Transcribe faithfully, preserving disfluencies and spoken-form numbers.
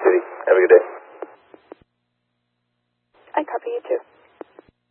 City. Have a good day. I copy you too.